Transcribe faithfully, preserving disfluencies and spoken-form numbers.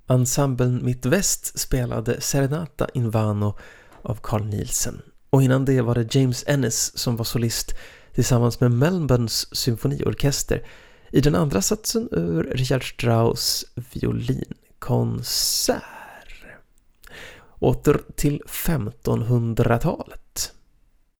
Ensemblen Mitt Väst spelade Serenata in Vano av Carl Nielsen. Och innan det var det James Ennis som var solist tillsammans med Melbournes symfoniorkester i den andra satsen ur Richard Strauss violinkonsert. Åter till femtonhundratalet.